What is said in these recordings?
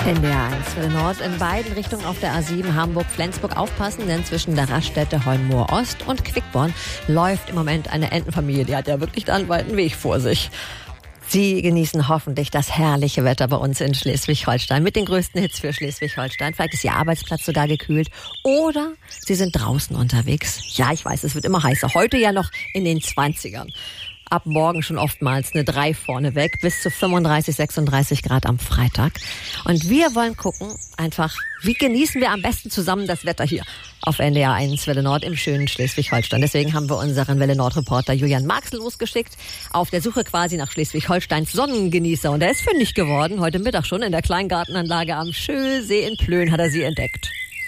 NDR1 Welle Nord in beiden Richtungen auf der A7 Hamburg-Flensburg aufpassen, denn zwischen der Raststätte Heunmoor-Ost und Quickborn läuft im Moment eine Entenfamilie. Die hat ja wirklich einen weiten Weg vor sich. Sie genießen hoffentlich das herrliche Wetter bei uns in Schleswig-Holstein mit den größten Hits für Schleswig-Holstein. Vielleicht ist Ihr Arbeitsplatz sogar gekühlt oder Sie sind draußen unterwegs. Ja, ich weiß, es wird immer heißer. Heute ja noch in den 20ern. Ab morgen schon oftmals eine 3 vorneweg, bis zu 35, 36 Grad am Freitag. Und wir wollen gucken, einfach, wie genießen wir am besten zusammen das Wetter hier auf NDR1 Welle Nord im schönen Schleswig-Holstein. Deswegen haben wir unseren Welle Nord-Reporter Julian Marxl losgeschickt, auf der Suche quasi nach Schleswig-Holsteins Sonnengenießer. Und er ist fündig geworden, heute Mittag schon in der Kleingartenanlage am Schösee in Plön hat er sie entdeckt.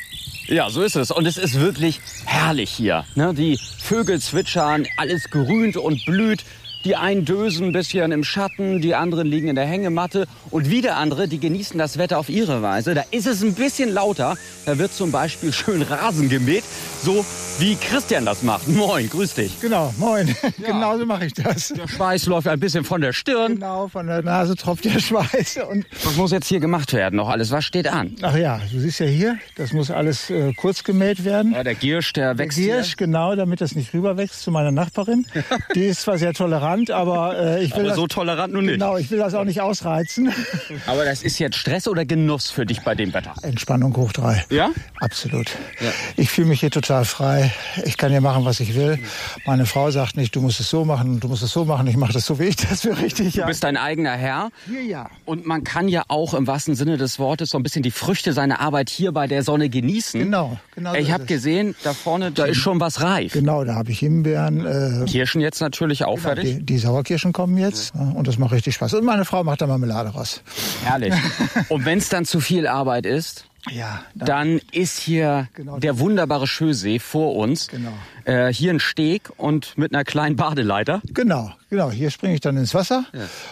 Ja, so ist es. Und es ist wirklich herrlich hier. Die Vögel zwitschern, alles grünt und blüht. Die einen dösen ein bisschen im Schatten, die anderen liegen in der Hängematte. Und wieder andere, die genießen das Wetter auf ihre Weise. Da ist es ein bisschen lauter. Da wird zum Beispiel schön Rasen gemäht. So wie Christian das macht. Moin, grüß dich. Genau, moin. Ja. Genau so mache ich das. Der Schweiß läuft ein bisschen von der Stirn. Genau, von der Nase tropft der Schweiß. Und was muss jetzt hier gemacht werden noch alles? Was steht an? ach ja, du siehst ja hier, das muss alles kurz gemäht werden. Ja, der Giersch, der wächst hier. Der Giersch, genau, damit das nicht rüberwächst zu meiner Nachbarin. Die ist zwar sehr tolerant, aber ich will aber das, so tolerant nun nicht. Genau, ich will das auch nicht ausreizen. Aber das ist jetzt Stress oder Genuss für dich bei dem Wetter? Entspannung hoch 3. Ja? Absolut. Ja. Ich fühle mich hier total frei. Ich kann hier machen, was ich will. Meine Frau sagt nicht, du musst es so machen, du musst es so machen. Ich mache das so, wie ich das für richtig habe. Du bist dein eigener Herr. Hier ja. Und man kann ja auch im wahrsten Sinne des Wortes so ein bisschen die Früchte seiner Arbeit hier bei der Sonne genießen. Genau. Ich habe gesehen, da vorne, da ist schon was reif. Genau, da habe ich Himbeeren. Kirschen jetzt natürlich auch fertig. Die Sauerkirschen kommen jetzt und das macht richtig Spaß. Und meine Frau macht da Marmelade raus. Herrlich. Und wenn es dann zu viel Arbeit ist, ja, dann ist hier genau der wunderbare Schösee vor uns. Genau. Hier ein Steg und mit einer kleinen Badeleiter. Genau. Hier springe ich dann ins Wasser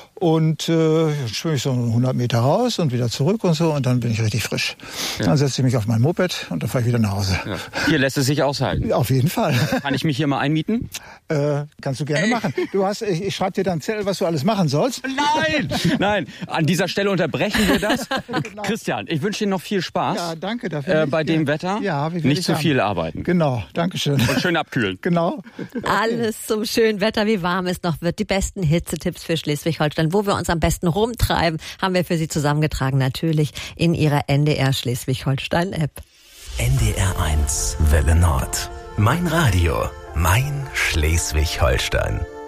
und schwimme ich so 100 Meter raus und wieder zurück und so und dann bin ich richtig frisch. Ja. Dann setze ich mich auf mein Moped und dann fahre ich wieder nach Hause. Ja. Hier lässt es sich aushalten. Auf jeden Fall. Kann ich mich hier mal einmieten? Kannst du gerne machen. Ich schreibe dir dann Zettel, was du alles machen sollst. Nein. An dieser Stelle unterbrechen wir das. Genau. Christian, ich wünsche dir noch viel Spaß. Ja, danke dafür. Bei dem Wetter. Ja, nicht zu viel arbeiten. Genau, danke schön. Und schön abkühlen. Genau. Alles zum schönen Wetter, wie warm es noch wird. Die besten Hitzetipps für Schleswig-Holstein, wo wir uns am besten rumtreiben, haben wir für Sie zusammengetragen, natürlich in Ihrer NDR Schleswig-Holstein-App. NDR1 Welle Nord. Mein Radio, mein Schleswig-Holstein.